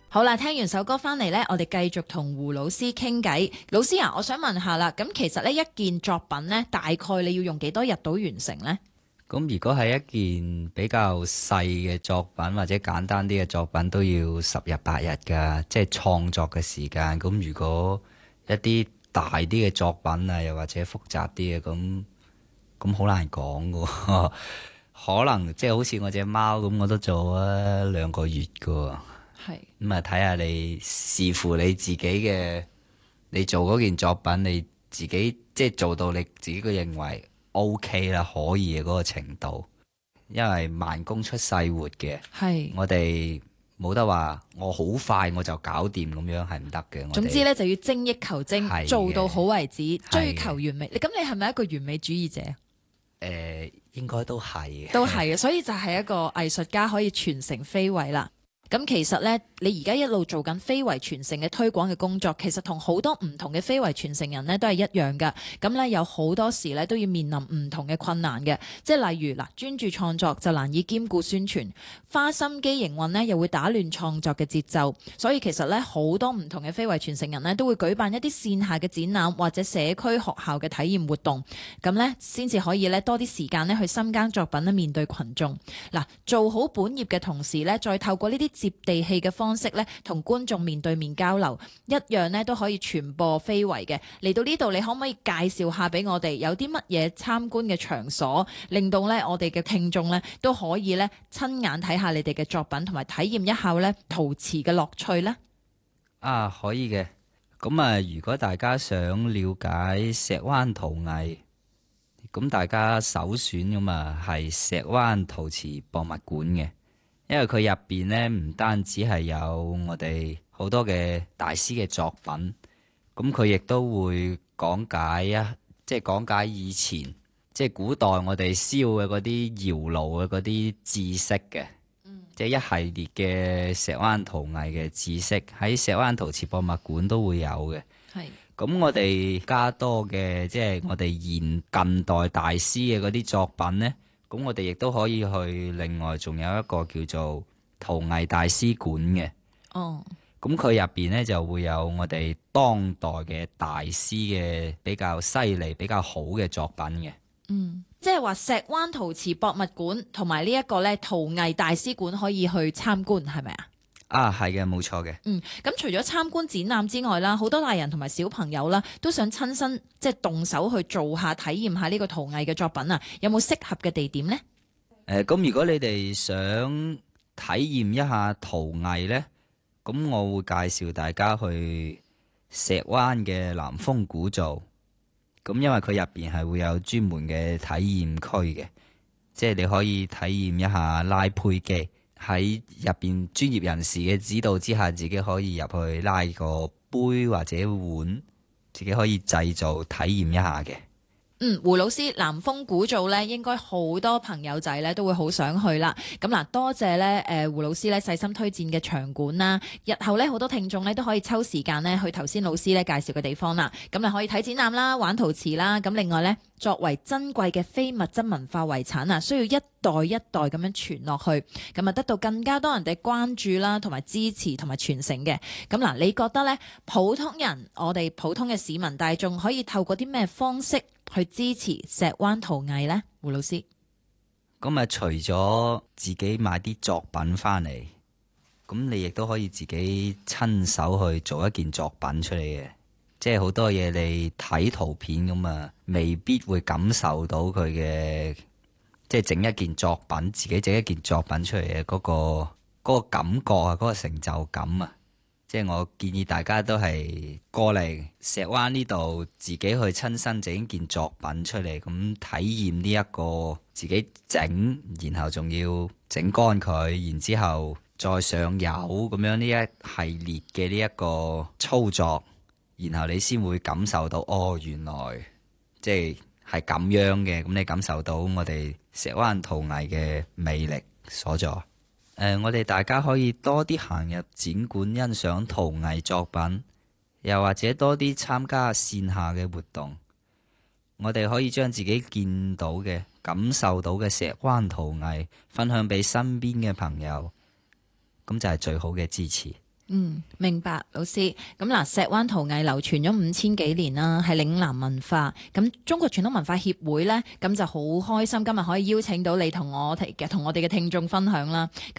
好啦，聽完首歌翻嚟呢，我哋繼續同胡老師傾偈。老師啊，我想問下啦，咁其實呢一件作品呢，大概你要用幾多日到完成呢？ 咁如果係一件比較細嘅作品或者簡單啲嘅作品，都要10日8日㗎，即係創作嘅時間。咁如果一啲大啲嘅作品啊，又或者複雜啲嘅，咁好難講㗎。可能即係好似我隻貓咁，我都做咗2個月㗎。 係咁啊，睇下你視乎你自己嘅，你做嗰件作品，你自己即係做到你自己嘅認為 OK 啦，可以嘅嗰個程度。因為慢工出細活嘅， 係。 我哋冇得話我好快我就搞掂咁樣，係唔得嘅。 總之咧就要精益求精，做到好為止，追求完美。咁你係咪一個完美主義者？ 應該都係嘅， 都係嘅，所以就係一個藝術家可以傳承非遺啦。咁其實呢，你而家一路做緊非遺傳承嘅推廣嘅工作，其實同好多唔同嘅非遺傳承人呢都係一樣㗎。咁呢，有好多時呢都要面臨唔同嘅困難嘅，即係例如嗱，專注創作就難以兼顧宣傳，花心機營運呢又會打亂創作嘅節奏。所以其實呢，好多唔同嘅非遺傳承人呢都會舉辦一啲線下嘅展覽或者社區學校嘅體驗活動，咁呢，先至可以呢多啲時間呢去深耕作品呢，面對群眾。嗱，做好本業嘅同時呢，再透過呢啲接地氣嘅方式咧，同觀眾面對面交流，一樣咧都可以傳播非遺嘅。嚟到呢度，你可唔可以介紹下俾我哋有啲乜嘢參觀嘅場所，令到咧我哋嘅聽眾咧都可以咧親眼睇下你哋嘅作品，同埋體驗一下咧陶瓷嘅樂趣呢？ 啊，可以嘅。咁啊，如果大家想了解石灣陶藝，咁大家首選咁啊係石灣陶瓷博物館嘅。因為佢入邊呢，唔單止係有我哋好多嘅大師嘅作品，咁佢亦都會講解即係講解以前即係古代我哋燒嘅嗰啲窯爐嘅嗰啲知識嘅，即係一系列嘅石灣陶藝嘅知識喺石灣陶瓷博物館都會有嘅。 係。 咁我哋加多嘅即係我哋現近代大師嘅嗰啲作品呢。咁我哋亦都可以去，另外仲有一個叫做陶藝大師館嘅。 哦， 咁佢入邊呢就會有我哋當代嘅大師嘅比較犀利、比較好嘅作品嘅。 即係話石灣陶瓷博物館同埋呢一個咧陶藝大師館可以去參觀，係咪啊？ 啊，係嘅，冇錯嘅。 咁除咗參觀展覽之外啦，好多大人同埋小朋友啦，都想親身即係動手去做下、體驗下呢個陶藝嘅作品啊。有冇適合嘅地點呢？ 咁如果你哋想體驗一下陶藝呢，咁我會介紹大家去石灣嘅南豐古造。咁因為佢入邊係會有專門嘅體驗區嘅，即係你可以體驗一下拉胚機。喺入邊專業人士嘅指導之下，自己可以入去拉個杯或者碗，自己可以製造體驗一下嘅。 胡老師，南豐古造咧，應該好多朋友仔咧都會好想去啦。咁嗱，多謝咧胡老師咧細心推薦嘅場館啦。日後咧好多聽眾咧都可以抽時間咧去頭先老師咧介紹嘅地方啦。咁你可以睇展覽啦，玩陶瓷啦。咁另外咧，作為珍貴嘅非物質文化遺產啊，需要一代一代咁樣傳落去，咁啊得到更加多人哋關注啦，同埋支持同埋傳承嘅。咁嗱，你覺得咧普通人，我哋普通嘅市民大眾可以透過啲咩方式去支持石灣陶藝呢？胡老師， 咁啊，除咗自己買啲作品翻嚟，咁你亦都可以自己親手去做一件作品出嚟嘅。即係好多嘢你睇圖片咁啊，未必會感受到佢嘅，即係整一件作品，自己整一件作品出嚟嘅嗰個感覺啊，嗰個成就感啊。即係我建議大家都係過嚟石灣呢度，自己去親身整件作品出嚟，咁體驗呢一個自己整，然後仲要整乾佢，然之後再上油咁樣呢一系列嘅呢一個操作，然後你先會感受到哦，原來即係咁樣嘅，咁你感受到我哋石灣陶藝嘅魅力所在。我哋大家可以多啲行入展館欣賞陶藝作品，又或者多啲參加線下嘅活動。我哋可以將自己見到嘅、感受到嘅石灣陶藝分享俾身邊嘅朋友，咁就係最好嘅支持。 明白，老師。咁嗱，石灣陶藝流傳咗5000幾年啦，係嶺南文化。咁中國傳統文化協會呢，咁就好開心今日可以邀請到你同我哋嘅聽眾分享啦。